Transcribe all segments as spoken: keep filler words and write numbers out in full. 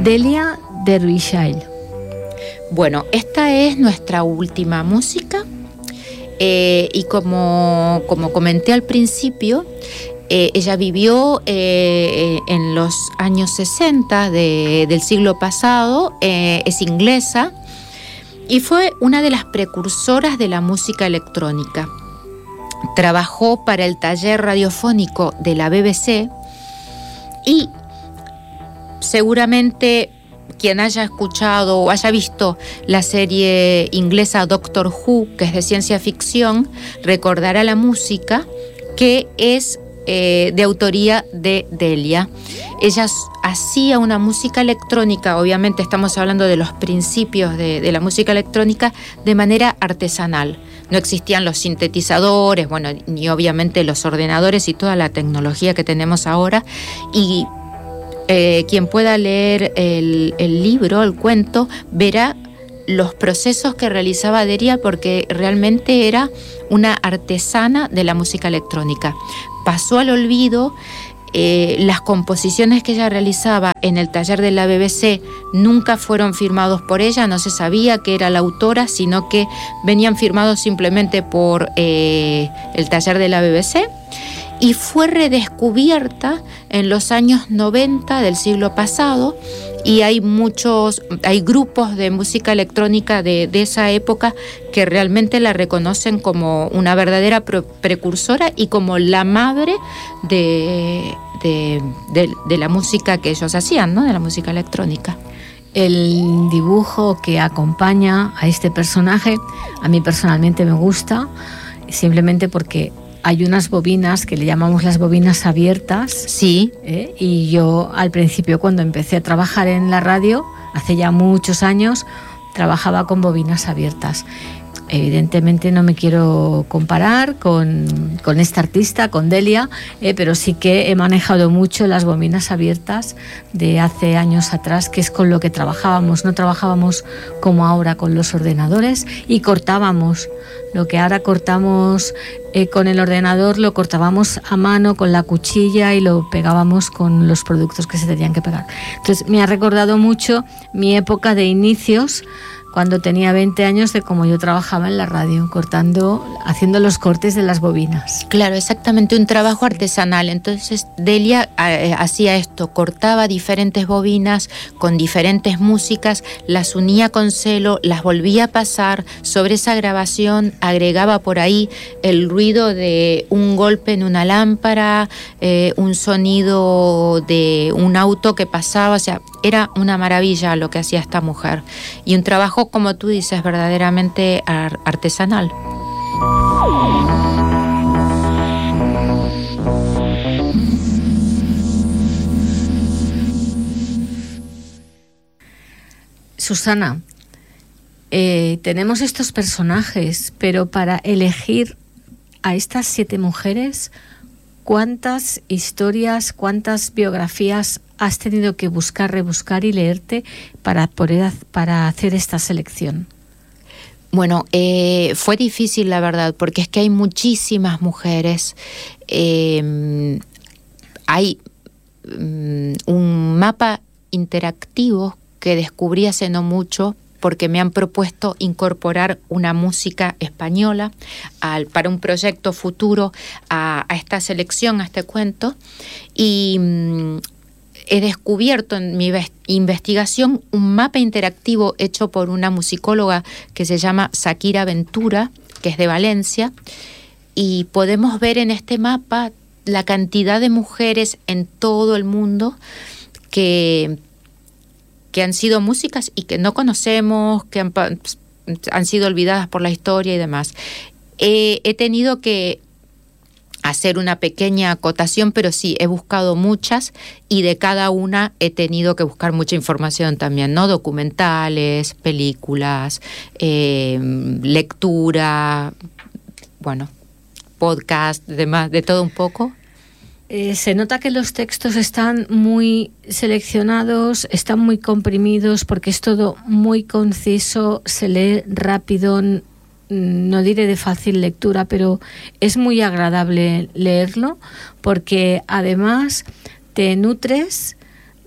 Delia Derbyshire. Bueno, esta es nuestra última música eh, y como, como comenté al principio, eh, ella vivió eh, en los años sesenta de, del siglo pasado, eh, es inglesa y fue una de las precursoras de la música electrónica. Trabajó para el taller radiofónico de la B B C y seguramente quien haya escuchado o haya visto la serie inglesa Doctor Who, que es de ciencia ficción, recordará la música que es eh, de autoría de Delia. Ella hacía una música electrónica, obviamente estamos hablando de los principios de, de la música electrónica, de manera artesanal. No existían los sintetizadores, bueno, ni obviamente los ordenadores y toda la tecnología que tenemos ahora. Y eh, quien pueda leer el, el libro, el cuento, verá los procesos que realizaba Delia, porque realmente era una artesana de la música electrónica. Pasó al olvido. Eh, las composiciones que ella realizaba en el taller de la B B C nunca fueron firmados por ella, no se sabía que era la autora, sino que venían firmados simplemente por eh, el taller de la B B C, y fue redescubierta en los años noventa del siglo pasado, y hay muchos, hay grupos de música electrónica de, de esa época que realmente la reconocen como una verdadera pre- precursora y como la madre de, de, de, de la música que ellos hacían, ¿no? De la música electrónica. El dibujo que acompaña a este personaje a mí personalmente me gusta, simplemente porque hay unas bobinas que le llamamos las bobinas abiertas. Sí. ¿eh? Y yo al principio, cuando empecé a trabajar en la radio, hace ya muchos años, trabajaba con bobinas abiertas. Evidentemente no me quiero comparar con, con esta artista, con Delia, eh, pero sí que he manejado mucho las bobinas abiertas de hace años atrás, que es con lo que trabajábamos. No trabajábamos como ahora con los ordenadores y cortábamos. Lo que ahora cortamos eh, con el ordenador lo cortábamos a mano con la cuchilla y lo pegábamos con los productos que se tenían que pegar. Entonces me ha recordado mucho mi época de inicios, cuando tenía veinte años, de cómo yo trabajaba en la radio, cortando, haciendo los cortes de las bobinas. Claro, exactamente, un trabajo artesanal. Entonces Delia eh, hacía esto, cortaba diferentes bobinas con diferentes músicas, las unía con celo, las volvía a pasar sobre esa grabación, agregaba por ahí el ruido de un golpe en una lámpara, eh, un sonido de un auto que pasaba, o sea, era una maravilla lo que hacía esta mujer. Y un trabajo, como tú dices, verdaderamente ar- artesanal. Susana, eh, tenemos estos personajes, pero para elegir a estas siete mujeres, ¿cuántas historias, cuántas biografías has tenido que buscar, rebuscar y leerte para poder para hacer esta selección? Bueno, eh, fue difícil, la verdad, porque es que hay muchísimas mujeres. Eh, hay um, un mapa interactivo que descubrí hace no mucho, porque me han propuesto incorporar una música española al, para un proyecto futuro a, a esta selección, a este cuento. Y um, he descubierto en mi investigación un mapa interactivo hecho por una musicóloga que se llama Shakira Ventura, que es de Valencia, y podemos ver en este mapa la cantidad de mujeres en todo el mundo que, que han sido músicas y que no conocemos, que han, han sido olvidadas por la historia y demás. Eh, he tenido que hacer una pequeña acotación, pero sí, he buscado muchas y de cada una he tenido que buscar mucha información también, ¿no? Documentales, películas, eh, lectura, bueno, podcast, demás, de todo un poco. Eh, se nota que los textos están muy seleccionados, están muy comprimidos, porque es todo muy conciso, se lee rápido. No diré de fácil lectura, pero es muy agradable leerlo, porque además te nutres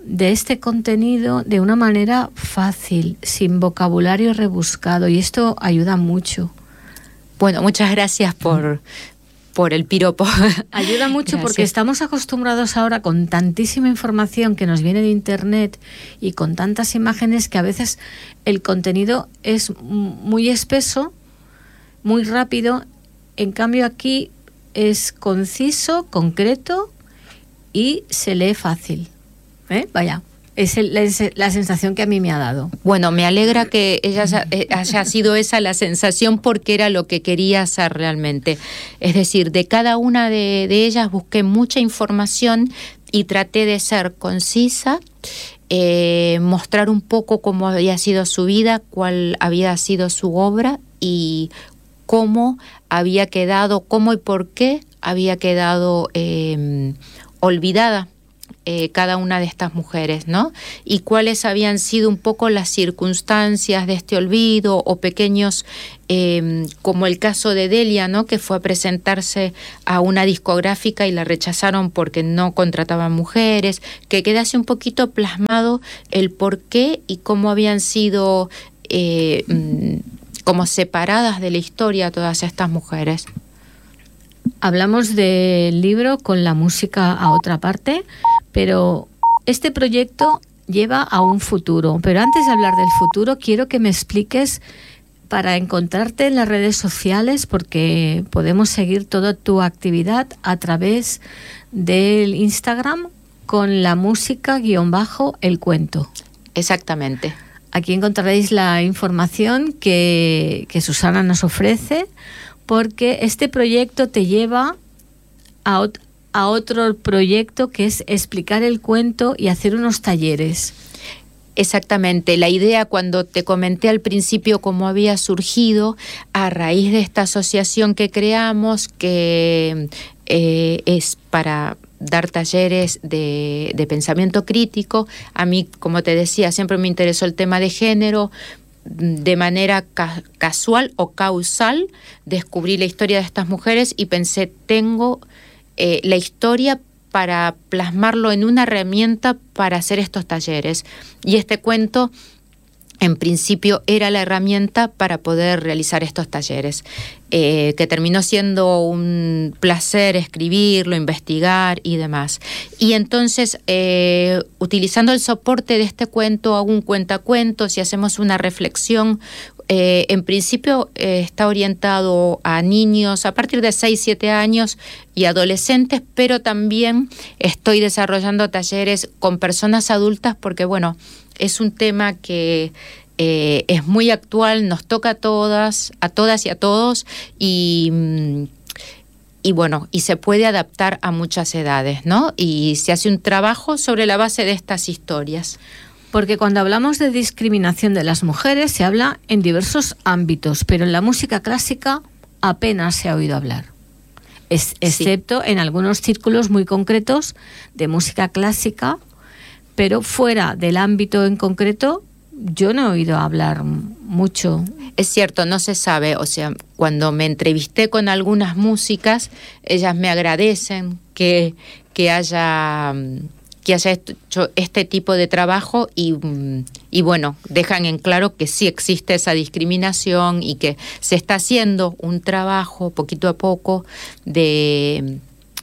de este contenido de una manera fácil, sin vocabulario rebuscado, y esto ayuda mucho. Bueno, muchas gracias por, por el piropo. Ayuda mucho Gracias. Porque estamos acostumbrados ahora con tantísima información que nos viene de internet y con tantas imágenes que a veces el contenido es muy espeso, muy rápido. En cambio aquí es conciso, concreto y se lee fácil. ¿Eh? Vaya, es el, es la sensación que a mí me ha dado. Bueno, me alegra que ella haya, haya sido esa la sensación, porque era lo que quería hacer realmente. Es decir, de cada una de, de ellas busqué mucha información y traté de ser concisa, eh, mostrar un poco cómo había sido su vida, cuál había sido su obra y cómo había quedado, cómo y por qué había quedado eh, olvidada Eh, cada una de estas mujeres, ¿no? Y cuáles habían sido un poco las circunstancias de este olvido, o pequeños, eh, como el caso de Delia, ¿no? Que fue a presentarse a una discográfica y la rechazaron porque no contrataban mujeres, que quedase un poquito plasmado el por qué y cómo habían sido eh, como separadas de la historia todas estas mujeres. Hablamos del libro con la música a otra parte, pero este proyecto lleva a un futuro. Pero antes de hablar del futuro, quiero que me expliques, para encontrarte en las redes sociales, porque podemos seguir toda tu actividad a través del Instagram con la música guión bajo el cuento. Exactamente. Aquí encontraréis la información que, que Susana nos ofrece, porque este proyecto te lleva a, ot- a otro proyecto, que es explicar el cuento y hacer unos talleres. Exactamente, la idea, cuando te comenté al principio cómo había surgido, a raíz de esta asociación que creamos, que eh, es para dar talleres de, de pensamiento crítico. A mí, como te decía, siempre me interesó el tema de género. De manera ca- casual o causal descubrí la historia de estas mujeres y pensé, tengo eh, la historia para plasmarlo en una herramienta para hacer estos talleres. Y este cuento, en principio, era la herramienta para poder realizar estos talleres, eh, que terminó siendo un placer escribirlo, investigar y demás. Y entonces, eh, utilizando el soporte de este cuento, hago un cuentacuentos y hacemos una reflexión. Eh, en principio eh, está orientado a niños a partir de seis, siete años y adolescentes, pero también estoy desarrollando talleres con personas adultas, porque bueno, es un tema que eh, es muy actual, nos toca a todas, a todas y a todos, y, y bueno, y se puede adaptar a muchas edades, ¿no? Y se hace un trabajo sobre la base de estas historias. Porque cuando hablamos de discriminación de las mujeres se habla en diversos ámbitos, pero en la música clásica apenas se ha oído hablar. Es, excepto sí. en algunos círculos muy concretos de música clásica, pero fuera del ámbito en concreto yo no he oído hablar mucho. Es cierto, no se sabe. O sea, cuando me entrevisté con algunas músicas, ellas me agradecen que, que haya... que haya hecho este tipo de trabajo y, y bueno, dejan en claro que sí existe esa discriminación y que se está haciendo un trabajo poquito a poco de,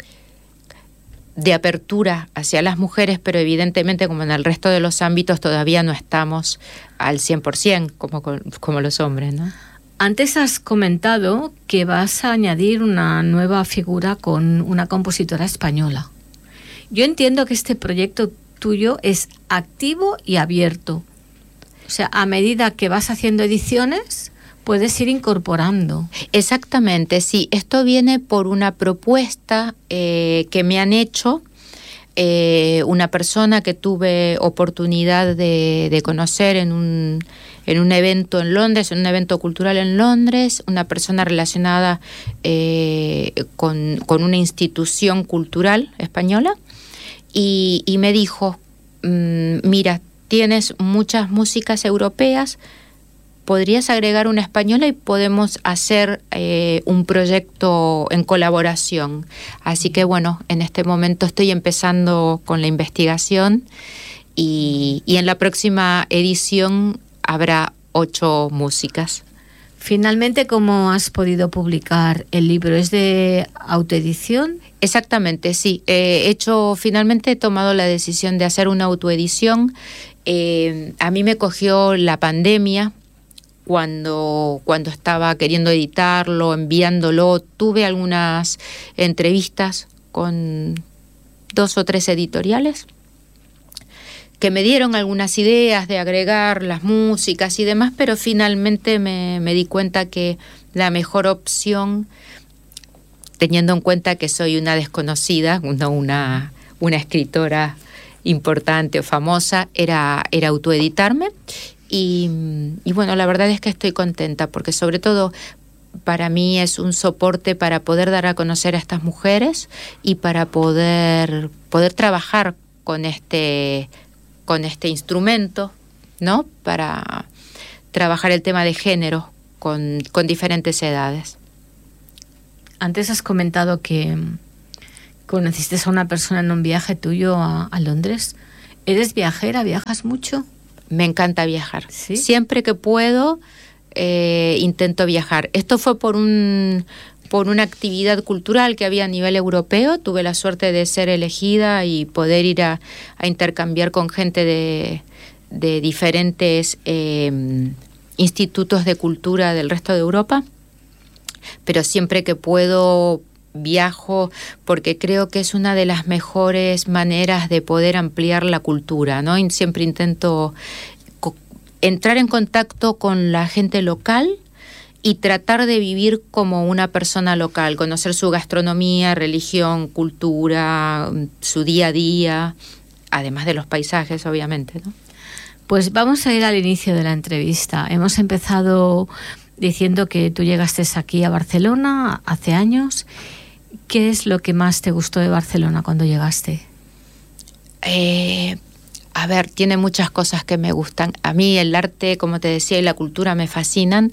de apertura hacia las mujeres, pero evidentemente, como en el resto de los ámbitos, todavía no estamos al cien por ciento como, como los hombres, ¿no? Antes has comentado que vas a añadir una nueva figura con una compositora española. Yo entiendo que este proyecto tuyo es activo y abierto. O sea, a medida que vas haciendo ediciones, puedes ir incorporando. Exactamente, sí. Esto viene por una propuesta eh, que me han hecho eh, una persona que tuve oportunidad de, de conocer en un, en un evento en Londres, en un evento cultural en Londres, una persona relacionada eh, con, con una institución cultural española. Y, y me dijo, mmm, mira, tienes muchas músicas europeas, podrías agregar una española y podemos hacer eh, un proyecto en colaboración. Así que bueno, en este momento estoy empezando con la investigación y, y en la próxima edición habrá ocho músicas. Finalmente, ¿cómo has podido publicar el libro? ¿Es de autoedición? Exactamente, sí. He hecho, finalmente he tomado la decisión de hacer una autoedición. Eh, a mí me cogió la pandemia cuando, cuando estaba queriendo editarlo, enviándolo. Tuve algunas entrevistas con dos o tres editoriales que me dieron algunas ideas de agregar las músicas y demás, pero finalmente me, me di cuenta que la mejor opción, teniendo en cuenta que soy una desconocida, no una, una escritora importante o famosa, era, era autoeditarme. Y, y bueno, la verdad es que estoy contenta, porque sobre todo para mí es un soporte para poder dar a conocer a estas mujeres y para poder, poder trabajar con este... con este instrumento, ¿no? Para trabajar el tema de género con, con diferentes edades. Antes has comentado que conociste a una persona en un viaje tuyo a, a Londres. ¿Eres viajera? ¿Viajas mucho? Me encanta viajar. ¿Sí? Siempre que puedo eh, intento viajar. Esto fue por un... por una actividad cultural que había a nivel europeo. Tuve la suerte de ser elegida y poder ir a, a intercambiar con gente de, de diferentes eh, institutos de cultura del resto de Europa. Pero siempre que puedo viajo, porque creo que es una de las mejores maneras de poder ampliar la cultura, ¿no? Y siempre intento co- entrar en contacto con la gente local y tratar de vivir como una persona local, conocer su gastronomía, religión, cultura, su día a día, además de los paisajes, obviamente, ¿no? Pues vamos a ir al inicio de la entrevista. Hemos empezado diciendo que tú llegaste aquí a Barcelona hace años. ¿Qué es lo que más te gustó de Barcelona cuando llegaste? Eh... A ver, tiene muchas cosas que me gustan. A mí el arte, como te decía, y la cultura me fascinan.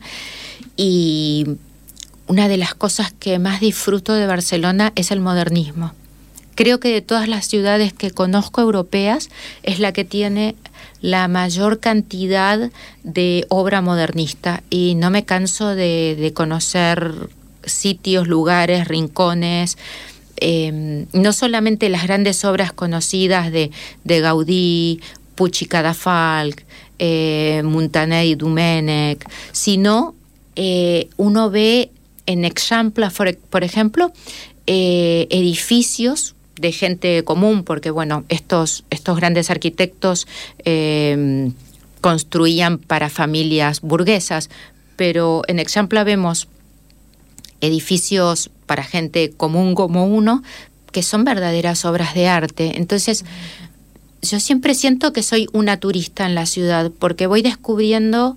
Y una de las cosas que más disfruto de Barcelona es el modernismo. Creo que de todas las ciudades que conozco europeas es la que tiene la mayor cantidad de obra modernista. Y no me canso de, de conocer sitios, lugares, rincones. Eh, no solamente las grandes obras conocidas de, de Gaudí, Puig i Cadafalch, eh, Muntaner y Domènech, sino eh, uno ve en Eixample, por, por ejemplo, eh, edificios de gente común, porque bueno, estos, estos grandes arquitectos eh, construían para familias burguesas, pero en Eixample vemos edificios para gente común como uno, que son verdaderas obras de arte. Entonces, yo siempre siento que soy una turista en la ciudad, porque voy descubriendo,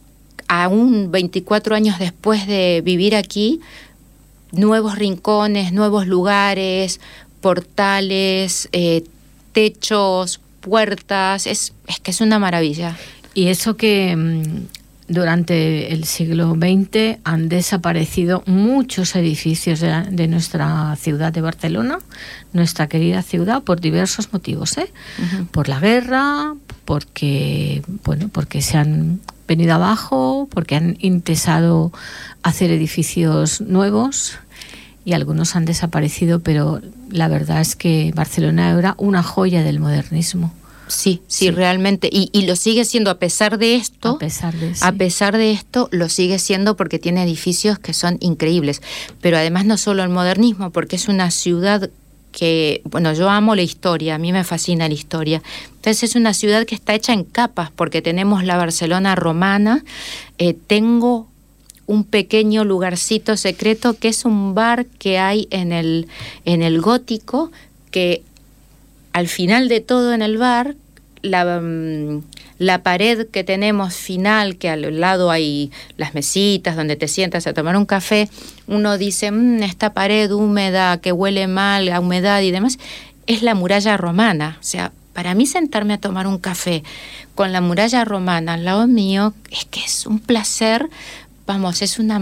aún veinticuatro años después de vivir aquí, nuevos rincones, nuevos lugares, portales, eh, techos, puertas. Es, es que es una maravilla. Y eso que mmm, durante el siglo veinte han desaparecido muchos edificios de, de nuestra ciudad de Barcelona, nuestra querida ciudad, por diversos motivos, ¿eh? Uh-huh. Por la guerra, porque, bueno, porque se han venido abajo, porque han intentado hacer edificios nuevos y algunos han desaparecido, pero la verdad es que Barcelona era una joya del modernismo. Sí, sí, sí, realmente, y, y lo sigue siendo a pesar de esto, a pesar de, sí. a pesar de esto, lo sigue siendo porque tiene edificios que son increíbles, pero además no solo el modernismo, porque es una ciudad que, bueno, yo amo la historia, a mí me fascina la historia, entonces es una ciudad que está hecha en capas, porque tenemos la Barcelona romana, eh, tengo un pequeño lugarcito secreto que es un bar que hay en el, en el Gótico, que al final de todo en el bar, la, la pared que tenemos final, que al lado hay las mesitas donde te sientas a tomar un café, uno dice, mmm, esta pared húmeda que huele mal, a humedad y demás, es la muralla romana. O sea, para mí sentarme a tomar un café con la muralla romana al lado mío, es que es un placer, vamos, es una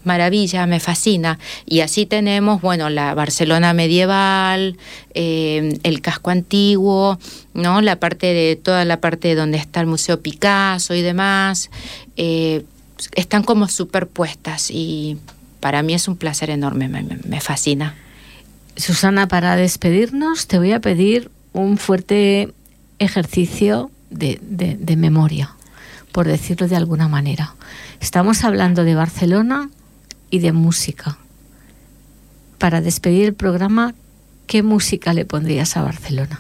maravilla, me fascina. Y así tenemos, bueno, la Barcelona medieval, eh, el casco antiguo, ¿no? La parte de, toda la parte donde está el Museo Picasso y demás, eh, están como superpuestas y para mí es un placer enorme, me, me, me fascina. Susana, para despedirnos te voy a pedir un fuerte ejercicio de, de, de memoria, por decirlo de alguna manera. Estamos hablando de Barcelona y de música. Para despedir el programa, ¿qué música le pondrías a Barcelona?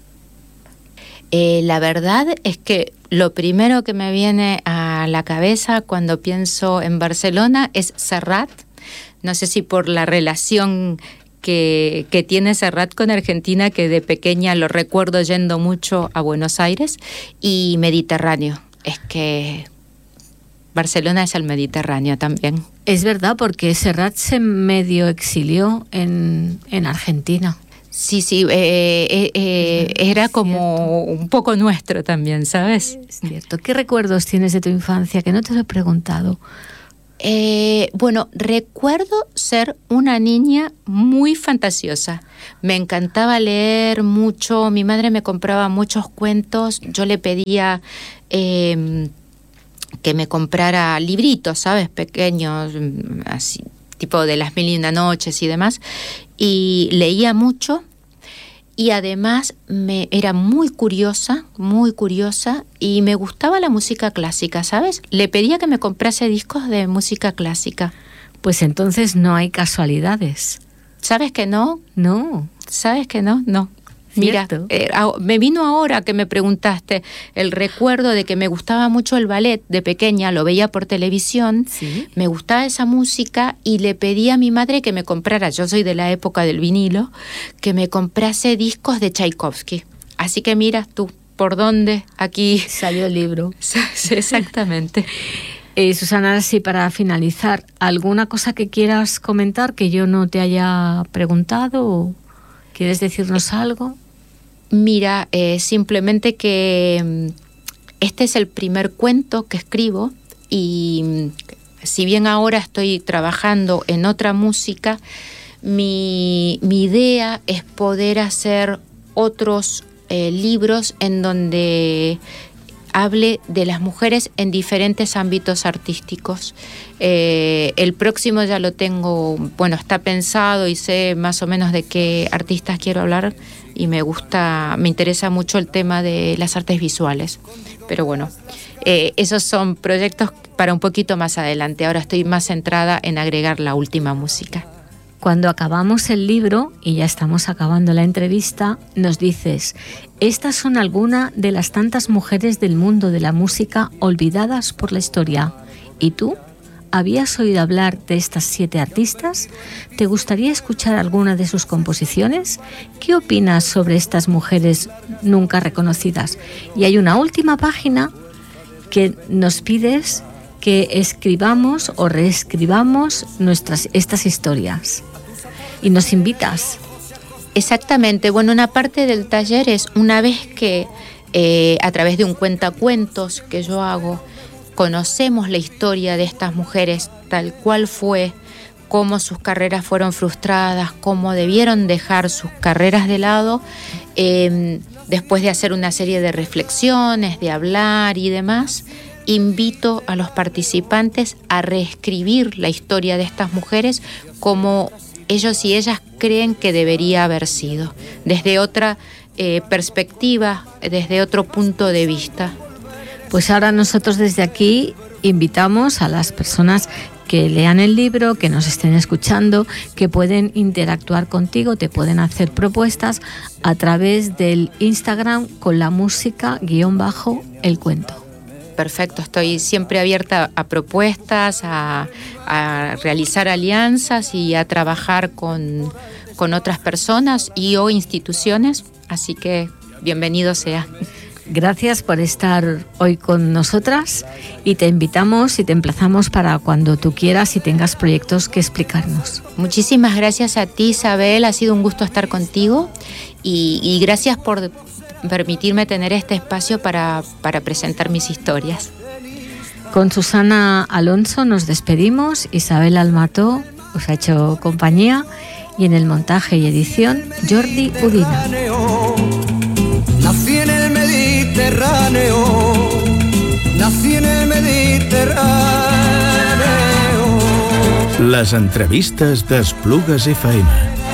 Eh, la verdad es que lo primero que me viene a la cabeza cuando pienso en Barcelona es Serrat. No sé si por la relación que, que tiene Serrat con Argentina, que de pequeña lo recuerdo yendo mucho a Buenos Aires, y Mediterráneo. Es que Barcelona es el Mediterráneo también. Es verdad, porque Serrat se medio exilió en, en Argentina. Sí, sí, eh, eh, eh, era como un poco nuestro también, ¿sabes? Es cierto. ¿Qué recuerdos tienes de tu infancia? Que no te lo he preguntado. Eh, bueno, recuerdo ser una niña muy fantasiosa. Me encantaba leer mucho, mi madre me compraba muchos cuentos, yo le pedía eh, que me comprara libritos, ¿sabes? Pequeños, así, tipo de las mil y una noches y demás, y leía mucho. Y además me era muy curiosa, muy curiosa, y me gustaba la música clásica, ¿sabes? Le pedía que me comprase discos de música clásica. Pues entonces no hay casualidades. ¿Sabes que no? No. ¿Sabes que no? No. Mira, eh, me vino ahora que me preguntaste el recuerdo de que me gustaba mucho el ballet de pequeña, lo veía por televisión, ¿sí? Me gustaba esa música y le pedí a mi madre que me comprara, yo soy de la época del vinilo, que me comprase discos de Tchaikovsky. Así que miras tú, ¿por dónde aquí salió el libro? Exactamente. Eh, Susana, sí, para finalizar, ¿alguna cosa que quieras comentar que yo no te haya preguntado? ¿Quieres decirnos algo? Mira, eh, simplemente que este es el primer cuento que escribo y si bien ahora estoy trabajando en otra música, mi, mi idea es poder hacer otros eh, libros en donde hable de las mujeres en diferentes ámbitos artísticos. Eh, el próximo ya lo tengo, bueno, está pensado y sé más o menos de qué artistas quiero hablar y me gusta, me interesa mucho el tema de las artes visuales. Pero bueno, eh, esos son proyectos para un poquito más adelante. Ahora estoy más centrada en agregar la última música. Cuando acabamos el libro, y ya estamos acabando la entrevista, nos dices, estas son algunas de las tantas mujeres del mundo de la música olvidadas por la historia. ¿Y tú? ¿Habías oído hablar de estas siete artistas? ¿Te gustaría escuchar alguna de sus composiciones? ¿Qué opinas sobre estas mujeres nunca reconocidas? Y hay una última página que nos pides que escribamos o reescribamos nuestras, estas historias. Y nos invitas. Exactamente. Bueno, una parte del taller es una vez que eh, a través de un cuentacuentos que yo hago, conocemos la historia de estas mujeres tal cual fue, cómo sus carreras fueron frustradas, cómo debieron dejar sus carreras de lado, eh, después de hacer una serie de reflexiones, de hablar y demás, invito a los participantes a reescribir la historia de estas mujeres como ellos y ellas creen que debería haber sido, desde otra eh, perspectiva, desde otro punto de vista. Pues ahora nosotros desde aquí invitamos a las personas que lean el libro, que nos estén escuchando, que pueden interactuar contigo, te pueden hacer propuestas a través del Instagram con la música guión bajo el cuento. Perfecto, estoy siempre abierta a propuestas, a, a realizar alianzas y a trabajar con, con otras personas y o instituciones, así que bienvenido sea. Gracias por estar hoy con nosotras y te invitamos y te emplazamos para cuando tú quieras y tengas proyectos que explicarnos. Muchísimas gracias a ti, Isabel, ha sido un gusto estar contigo y, y gracias por permitirme tener este espacio para, para presentar mis historias. Con Susana Alonso nos despedimos. Isabel Almató os ha hecho compañía y en el montaje y edición Jordi Udina. Nací en el Mediterráneo, nací en el Mediterráneo. Les entrevistes d'Esplugues F M.